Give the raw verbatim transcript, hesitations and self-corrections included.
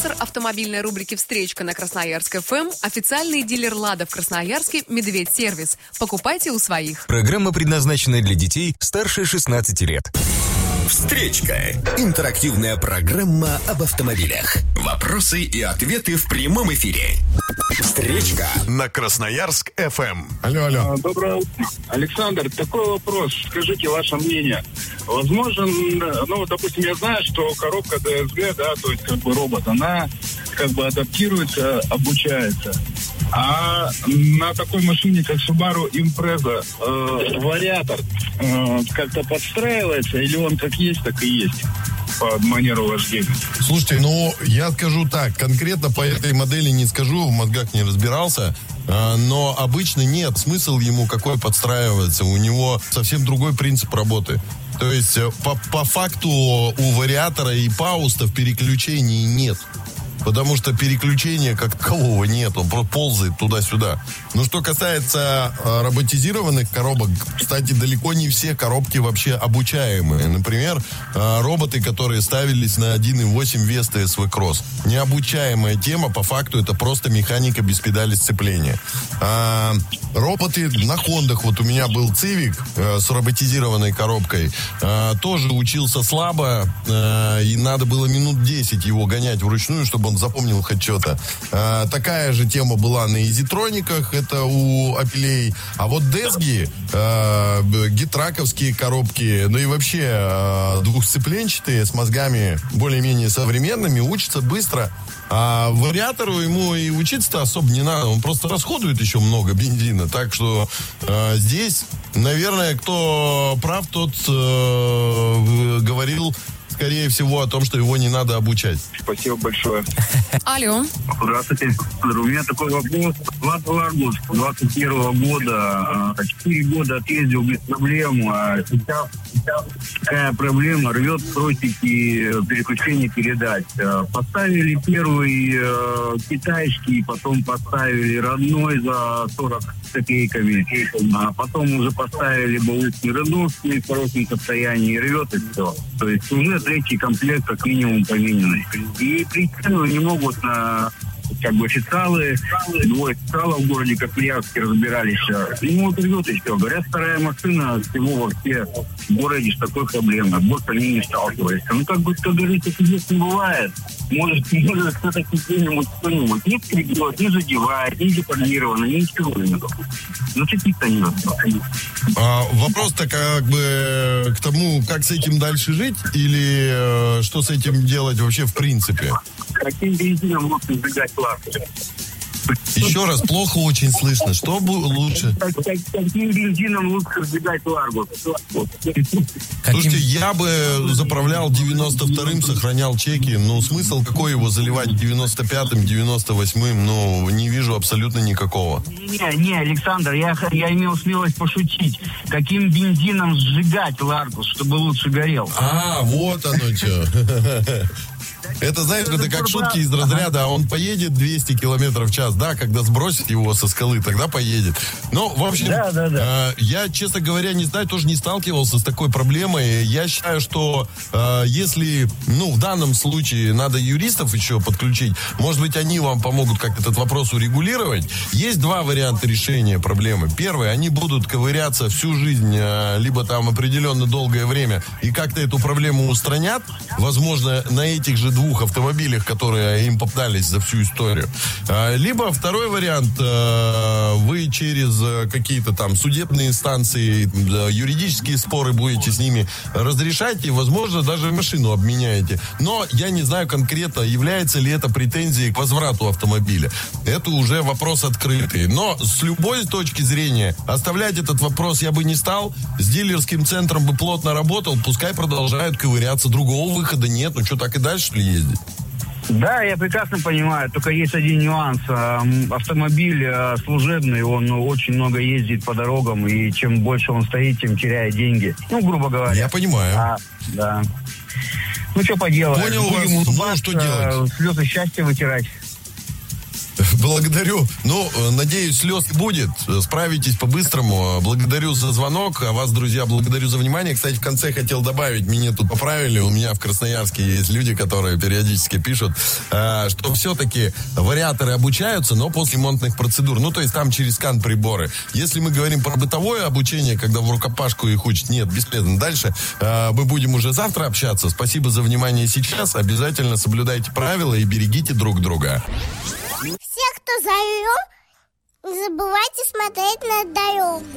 Спонсор автомобильной рубрики «Встречка» на Красноярск эф эм – официальный дилер «Лада» в Красноярске «Медведь Сервис». Покупайте у своих. Программа предназначена для детей старше шестнадцати лет. «Встречка» – интерактивная программа об автомобилях. Вопросы и ответы в прямом эфире. «Встречка» на Красноярск эф эм. Алло, алло. Доброе утро. Александр, такой вопрос. Скажите ваше мнение. Возможно, ну, допустим, я знаю, что коробка ди эс джи, да, то есть как бы робот, она как бы адаптируется, обучается. А на такой машине, как Subaru Impreza, э, вариатор э, как-то подстраивается, или он как есть, так и есть под манеру вождения? Слушайте, ну, я скажу так, конкретно по этой модели не скажу, в мозгах не разбирался, э, но обычно нет, смысл ему какой подстраиваться, у него совсем другой принцип работы. То есть по, по факту у вариатора и пауста в переключении нет. Потому что переключения как такового нет, он просто ползает туда-сюда. Но что касается э, роботизированных коробок, кстати, далеко не все коробки вообще обучаемые. Например, э, роботы, которые ставились на один и восемь Vesta эс ви Cross. Необучаемая тема, по факту, это просто механика без педали сцепления. А, роботы на Хондах, вот у меня был Civic э, с роботизированной коробкой, э, тоже учился слабо, э, и надо было минут десять его гонять вручную, чтобы он запомнил хоть что-то. А, такая же тема была на изитрониках, это у Апелей. А вот Дезги, а, гитраковские коробки, ну и вообще а, двухсцепленчатые с мозгами более-менее современными, учатся быстро. А вариатору ему и учиться-то особо не надо. Он просто расходует еще много бензина. Так что а, здесь, наверное, кто прав, тот а, говорил скорее всего о том, что его не надо обучать. Спасибо большое. Алло. Здравствуйте. У меня такой вопрос. Лада Ларгус двадцать первого года. Четыре года отъездил без проблем. А сейчас, сейчас такая проблема. Рвет тросики переключения передач. Поставили первый э, китайский, потом поставили родной за сорок копейками. А потом уже поставили баульский родовский в хорошем состоянии. И рвет и все. То есть уже третий комплект как минимум помененный. И причину не могут на, как бы официалы, двое официалов в городе Копыльярске разбирались. Не могут рвет и все. Говорят, вторая машина всего во все в городе с такой проблемой. Больше они не сталкивались. Ну, как бы, кто говорит, что здесь не бывает. Может, может кто-то где-нибудь кто-нибудь не прибьет, не задевает, не деформировано, ничего нет. Ну, каких-то нет. А, вопрос-то как бы к тому, как с этим дальше жить, или э, что с этим делать вообще в принципе? Каким бензином лучше сжигать ларгус? Еще раз, плохо очень слышно. Что лучше? Каким бензином лучше сжигать ларгус? Слушайте, я бы заправлял девяносто вторым, сохранял чеки. Ну, смысл какой его заливать девяносто пятым, девяносто восьмым? Ну, не вижу абсолютно никакого. Не, не, Александр, я, я имел смелость пошутить. Каким бензином сжигать ларгус, чтобы лучше горел? А, вот оно что. Это, знаешь, это как шутки из разряда, а он поедет двести километров в час, да, когда сбросит его со скалы, тогда поедет. Ну, в общем, да, да, да. Э, я, честно говоря, не знаю, тоже не сталкивался с такой проблемой. Я считаю, что э, если, ну, в данном случае надо юристов еще подключить, может быть, они вам помогут как этот вопрос урегулировать. Есть два варианта решения проблемы. Первый, они будут ковыряться всю жизнь, э, либо там определенно долгое время, и как-то эту проблему устранят, возможно, на этих же двух автомобилях, которые им попадались за всю историю. Либо второй вариант, вы через какие-то там судебные инстанции, юридические споры будете с ними разрешать, и, возможно, даже машину обменяете. Но я не знаю конкретно, является ли это претензией к возврату автомобиля. Это уже вопрос открытый. Но с любой точки зрения оставлять этот вопрос я бы не стал. С дилерским центром бы плотно работал, пускай продолжают ковыряться. Другого выхода нет. Ну что, так и дальше ли ездить? Да, я прекрасно понимаю, только есть один нюанс. Автомобиль служебный, он очень много ездит по дорогам, и чем больше он стоит, тем теряет деньги. Ну, грубо говоря. Я понимаю. А, да. Ну, что поделать. Понял вас. Ну, что делать? Слезы счастья вытирать. Благодарю. Ну, надеюсь, слез будет. Справитесь по-быстрому. Благодарю за звонок. А вас, друзья, благодарю за внимание. Кстати, в конце хотел добавить, меня тут поправили. У меня в Красноярске есть люди, которые периодически пишут, что все-таки вариаторы обучаются, но после ремонтных процедур. Ну, то есть там через скан приборы. Если мы говорим про бытовое обучение, когда в рукопашку их учат, нет, бесполезно. Дальше мы будем уже завтра общаться. Спасибо за внимание сейчас. Обязательно соблюдайте правила и берегите друг друга. Все, кто за рулем, не забывайте смотреть на дорогу.